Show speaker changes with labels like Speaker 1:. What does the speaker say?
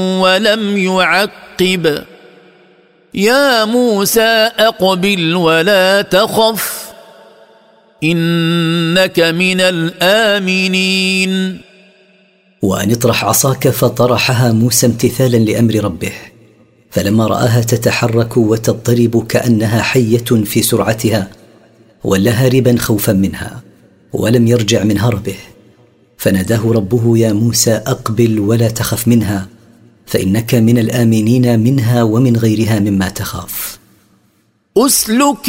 Speaker 1: ولم يعقب يا موسى أقبل ولا تخف إنك من الآمنين.
Speaker 2: وأن اطرح عصاك فطرحها موسى امتثالا لأمر ربه، فلما رآها تتحرك وتضطرب كأنها حية في سرعتها ولا هاربا خوفا منها ولم يرجع من هربه، فناداه ربه يا موسى أقبل ولا تخف منها فإنك من الآمنين منها ومن غيرها مما تخاف.
Speaker 1: أسلك